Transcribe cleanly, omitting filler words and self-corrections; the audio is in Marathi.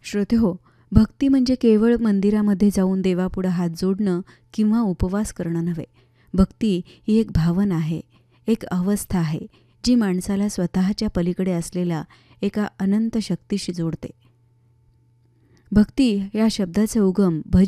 श्रोतेहो, भक्ती म्हणजे केवळ मंदिरामध्ये जाऊन देवापुढं हात जोडणं किंवा उपवास करणं नव्हे. भक्ती ही एक भावना आहे, एक अवस्था आहे, जी माणसाला स्वतःच्या पलीकडे असलेल्या एका अनंत शक्तीशी जोडते. भक्ती या शब्दाचा उगम